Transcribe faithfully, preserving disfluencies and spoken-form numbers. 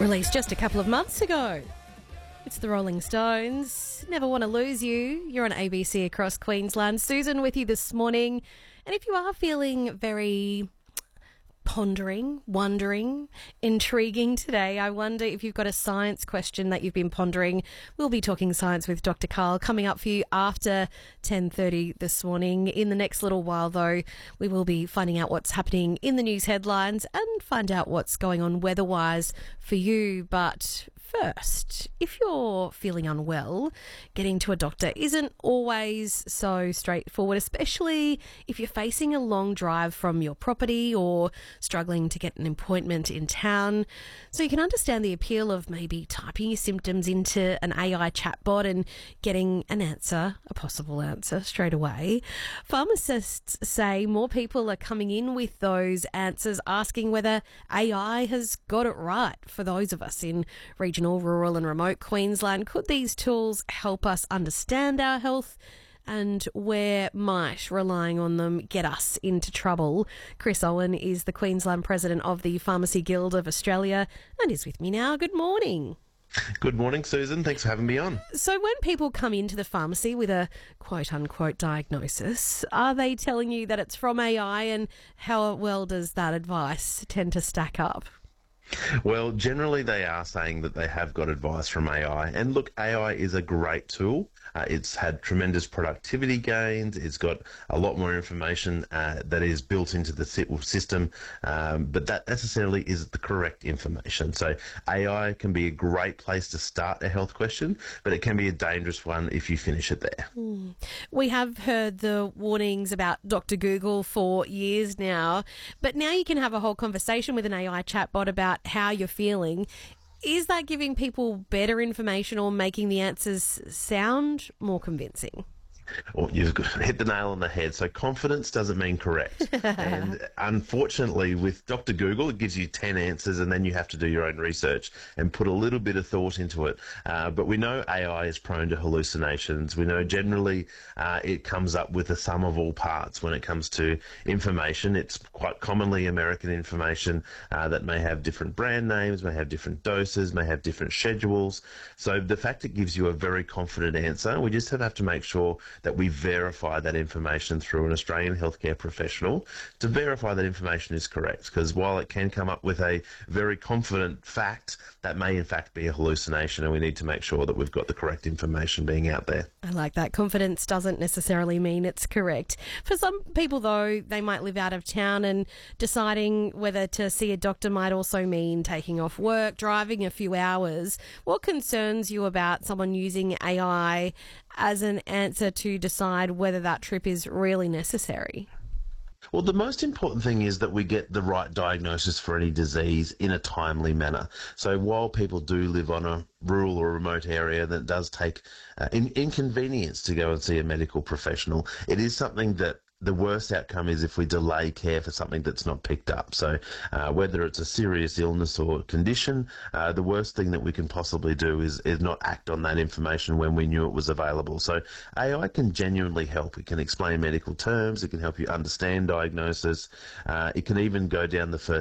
Released just a couple of months ago. It's the Rolling Stones. Never Want to Lose You. You're on A B C across Queensland. Susan with you this morning. And if you are feeling very pondering, wondering, intriguing today, I wonder if you've got a science question that you've been pondering. We'll be talking science with Doctor Karl coming up for you after ten thirty this morning. In the next little while, though, we will be finding out what's happening in the news headlines and find out what's going on weather-wise for you. But first, if you're feeling unwell, getting to a doctor isn't always so straightforward, especially if you're facing a long drive from your property or struggling to get an appointment in town. So you can understand the appeal of maybe typing your symptoms into an A I chatbot and getting an answer, a possible answer, straight away. Pharmacists say more people are coming in with those answers, asking whether A I has got it right for those of us in regional, rural and remote Queensland. Could these tools help us understand our health? And where might relying on them get us into trouble? Chris Owen is the Queensland president of the Pharmacy Guild of Australia and is with me now. Good morning. Good morning, Susan. Thanks for having me on. So when people come into the pharmacy with a quote-unquote diagnosis, are they telling you that it's from A I, and how well does that advice tend to stack up? Well, generally they are saying that they have got advice from A I. And look, A I is a great tool. Uh, it's had tremendous productivity gains. It's got a lot more information uh, that is built into the system, um, but that necessarily isn't the correct information. So A I can be a great place to start a health question, but it can be a dangerous one if you finish it there. Mm. We have heard the warnings about Doctor Google for years now, but now you can have a whole conversation with an A I chatbot about how you're feeling. Is that giving people better information or making the answers sound more convincing? Well, you've hit the nail on the head. So confidence doesn't mean correct. And unfortunately, with Doctor Google, it gives you ten answers and then you have to do your own research and put a little bit of thought into it. Uh, but we know A I is prone to hallucinations. We know generally uh, it comes up with the sum of all parts when it comes to information. It's quite commonly American information uh, that may have different brand names, may have different doses, may have different schedules. So the fact it gives you a very confident answer, we just have to make sure that we verify that information through an Australian healthcare professional to verify that information is correct. Because while it can come up with a very confident fact, that may in fact be a hallucination, and we need to make sure that we've got the correct information being out there. I like that. Confidence doesn't necessarily mean it's correct. For some people, though, they might live out of town, and deciding whether to see a doctor might also mean taking off work, driving a few hours. What concerns you about someone using A I as an answer to decide whether that trip is really necessary? Well, the most important thing is that we get the right diagnosis for any disease in a timely manner. So while people do live on a rural or remote area that does take uh, in- inconvenience to go and see a medical professional, it is something that the worst outcome is if we delay care for something that's not picked up. So uh, whether it's a serious illness or condition, uh, the worst thing that we can possibly do is, is not act on that information when we knew it was available. So A I can genuinely help. It can explain medical terms. It can help you understand diagnosis. Uh, it can even go down the first